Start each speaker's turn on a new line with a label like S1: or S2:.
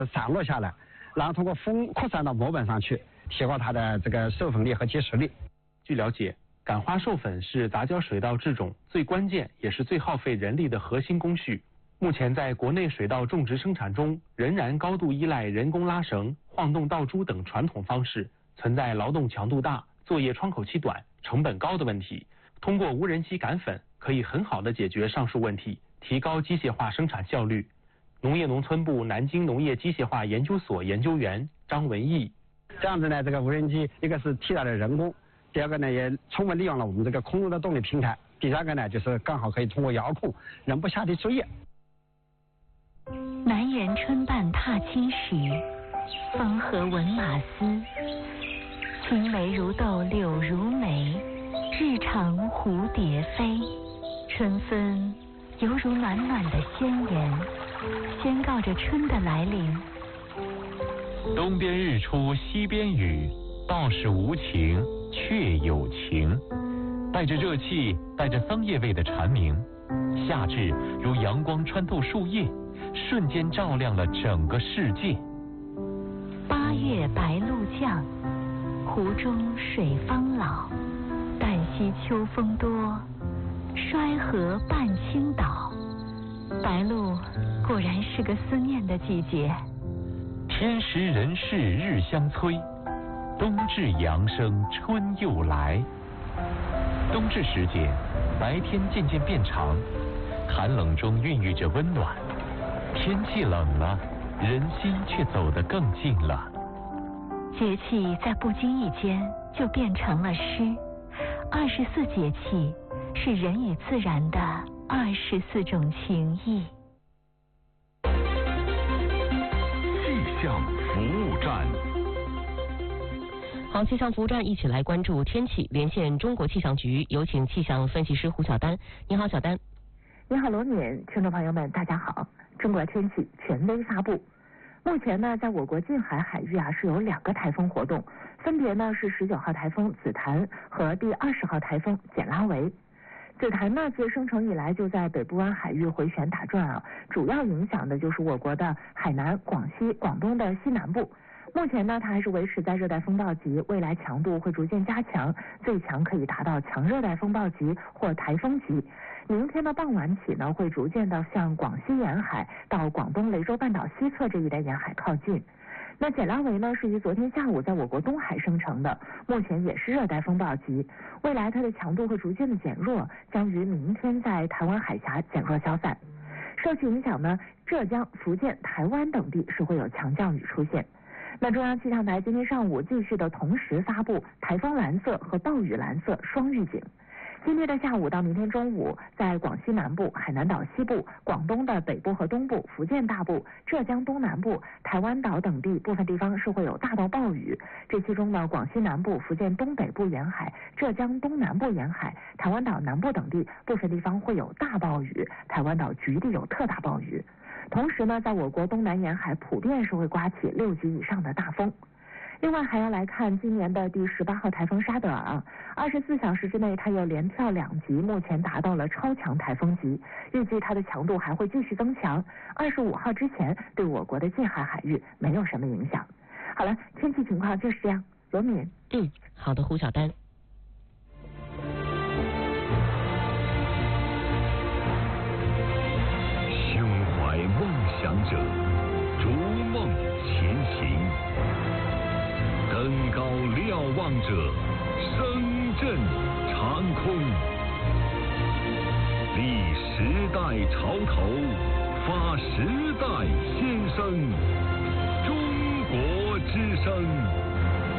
S1: 散落下来，然后通过风扩散到模板上去，提高它的这个授粉力和结实力。
S2: 据了解，感花授粉是杂交水稻制种最关键也是最耗费人力的核心工序。目前在国内水稻种植生产中，仍然高度依赖人工拉绳、晃动稻株等传统方式，存在劳动强度大、作业窗口期短、成本高的问题。通过无人机感粉，可以很好的解决上述问题，提高机械化生产效率。农业农村部南京农业机械化研究所研究员张文义：
S1: 这样子呢，这个无人机一个是替代了人工，第二个呢也充分利用了我们这个空中的动力平台，第三个呢就是刚好可以通过遥控，人不下地作业。
S3: 南人春半踏青时，风和闻马嘶。青梅如豆柳如眉，日长蝴蝶飞。春分犹如暖暖的宣言，宣告着春的来临。
S4: 东边日出西边雨，道是无晴却有晴。带着热气，带着桑叶味的蝉鸣，夏至如阳光穿透树叶，瞬间照亮了整个世界。
S3: 8月白露降，湖中水方老。旦夕秋风多，衰河半倾倒。白露果然是个思念的季节。
S4: 天时人事日相催，冬至阳生春又来。冬至时节，白天渐渐变长，寒冷中孕育着温暖。天气冷了，人心却走得更近了。
S3: 节气在不经意间就变成了诗。24节气是人与自然的24种情谊。
S5: 气象服务站。
S6: 好，气象服务站一起来关注天气，连线中国气象局，有请气象分析师胡晓丹。你好，小丹。
S7: 你好，罗敏，听众朋友们，大家好。中国天气权威发布。目前呢，在我国近海海域是有2个台风活动，分别呢是19号台风紫檀和第20号台风简拉维。紫檀呢自生成以来就在北部湾海域回旋打转主要影响的就是我国的海南、广西、广东的西南部。目前呢，它还是维持在热带风暴级，未来强度会逐渐加强，最强可以达到强热带风暴级或台风级。明天的傍晚起呢，会逐渐的向广西沿海到广东雷州半岛西侧这一带沿海靠近。那简拉维呢，是于昨天下午在我国东海生成的，目前也是热带风暴级，未来它的强度会逐渐的减弱，将于明天在台湾海峡减弱消散。受其影响呢，浙江、福建、台湾等地是会有强降雨出现。那中央气象台今天上午继续的同时发布台风蓝色和暴雨蓝色双预警。今天的下午到明天中午，在广西南部、海南岛西部、广东的北部和东部、福建大部、浙江东南部、台湾岛等地部分地方是会有大到暴雨。这其中呢，广西南部、福建东北部沿海、浙江东南部沿海、台湾岛南部等地部分地方会有大暴雨，台湾岛局地有特大暴雨。同时呢，在我国东南沿海普遍是会刮起6级以上的大风。另外还要来看今年的第18号台风沙德尔24小时之内它又连跳2级，目前达到了超强台风级，预计它的强度还会继续增强。25号之前对我国的近海海域没有什么影响。好了，天气情况就是这样。罗敏。
S6: 好的，胡晓丹。
S5: 胸怀梦想者，逐梦前行。登高瞭望者，声震长空。历时代潮头，发时代